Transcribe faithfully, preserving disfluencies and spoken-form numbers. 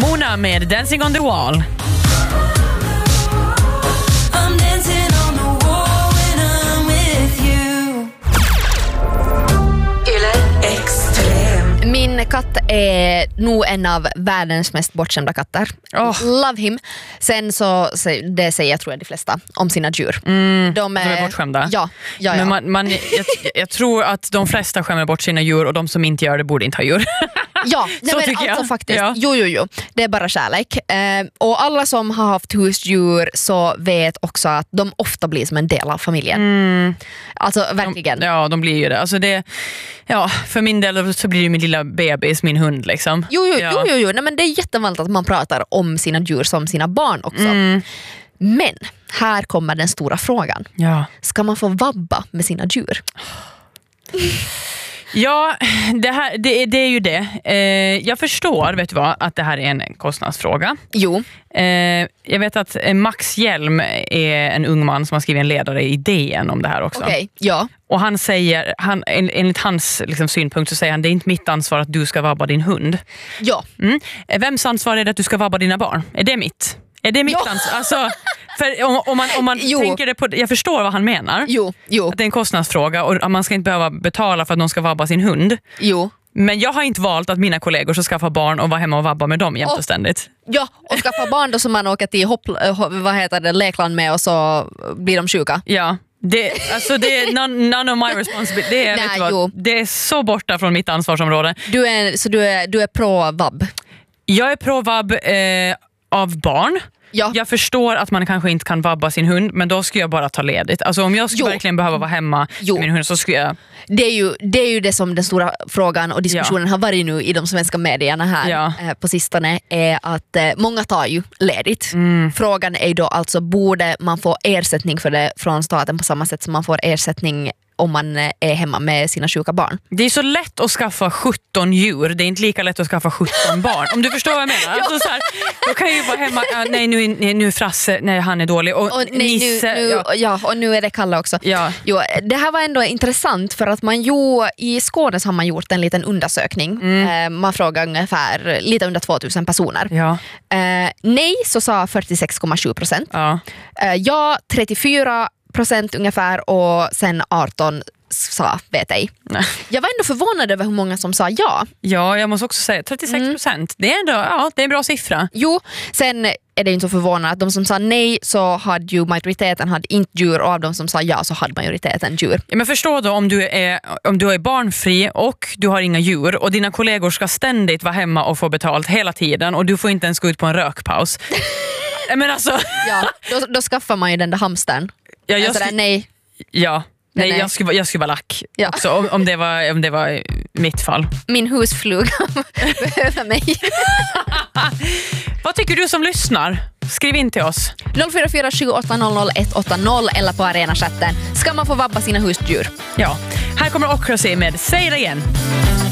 Mona med Dancing on the Wall. Min katt är nog en av världens mest bortskämda katter. Oh. Love him. Sen så, det säger jag tror jag de flesta om sina djur. Mm, de, är, de är bortskämda. Ja, ja, ja. Men man, man, jag, jag tror att de flesta skämmer bort sina djur och de som inte gör det borde inte ha djur. Ja, nej, så men tycker alltså jag. faktiskt. Ja. Jo, jo, jo. Det är bara kärlek. Eh, och alla som har haft husdjur så vet också att de ofta blir som en del av familjen. Mm. Alltså verkligen. De, ja, de blir ju det. Alltså det. Ja, för min del så blir det min lilla bebis, min hund liksom. Jo, jo, ja. jo, jo, jo. Nej, men det är jättevanligt att man pratar om sina djur som sina barn också. Mm. Men här kommer den stora frågan. Ja. Ska man få vabba med sina djur? Ja, det, här, det, det är ju det. Eh, jag förstår, vet du vad, att det här är en kostnadsfråga. Jo. Eh, jag vet att Max Hjelm är en ung man som har skrivit en ledare i D N om det här också. Okej, okay, ja. Och han säger, han, en, enligt hans liksom, synpunkt så säger han, det är inte mitt ansvar att du ska vabba din hund. Ja. Mm. Vems ansvar är det att du ska vabba dina barn? Är det mitt? Är det mitt ja. ansvar? Alltså, för om, om man, om man tänker det på, jag förstår vad han menar. Jo, jo. Att det är en kostnadsfråga och man ska inte behöva betala för att någon ska vabba sin hund. Jo. Men jag har inte valt att mina kollegor ska skaffa barn och vara hemma och vabba med dem jämt och ständigt. Ja, och skaffa barn då som man åker till hopp, vad heter det, lekland med och så blir de sjuka. Ja. Det, alltså det är none, none of my responsibility. Det är, Nej, vet vad, det är så borta från mitt ansvarsområde. Du är, så du är, du är pro-vab? Jag är pro-vab eh, av barn. Ja. Jag förstår att man kanske inte kan vabba sin hund, men då ska jag bara ta ledigt. Alltså om jag skulle jo. verkligen behöva vara hemma jo. med min hund så skulle jag... Det är, ju, det är ju det som den stora frågan och diskussionen ja. har varit nu i de svenska medierna här ja. eh, på sistone är att eh, många tar ju ledigt. Mm. Frågan är ju då alltså, borde man få ersättning för det från staten på samma sätt som man får ersättning om man är hemma med sina sjuka barn? Det är så lätt att skaffa sjutton djur. Det är inte lika lätt att skaffa sjutton barn. Om du förstår vad jag menar. Alltså så här, då kan jag ju vara hemma. Uh, nej, nu, nu är Frasse. Nej, han är dålig. Och, och nej, Nisse. Nu, nu, ja. ja, och nu är det Kalle också. Ja. Jo, det här var ändå intressant för att man ju, i Skåne har man gjort en liten undersökning. Mm. Uh, man frågar ungefär lite under tvåtusen personer. Ja. Uh, nej, så sa fyrtiosex komma sju procent. Ja. Uh, ja, trettiofyra procent ungefär och sen arton sa vet ej. Nej. Jag var ändå förvånad över hur många som sa ja. Ja, jag måste också säga trettiosex procent. Mm. Det är ändå, ja, det är en bra siffra. Jo, sen är det inte så förvånad att de som sa nej så hade ju majoriteten hade inte djur och av de som sa ja så hade majoriteten djur. Ja, men förstå då om du är om du är barnfri och du har inga djur och dina kollegor ska ständigt vara hemma och få betalt hela tiden och du får inte ens gå ut på en rökpaus. Men alltså ja, då, då skaffar man ju den där hamstern. Ja, jag alltså sk- där, nej. Ja. Nej, nej. Jag, skulle, jag skulle vara lack ja. också om, om, det var, om det var mitt fall. Min husfluga behöver mig. Vad tycker du som lyssnar? Skriv in till oss. noll fyra fyra sju åtta noll noll ett åtta noll eller på Arena-chatten. Ska man få vabba sina husdjur? Ja. Här kommer Ocracy med Säg det igen.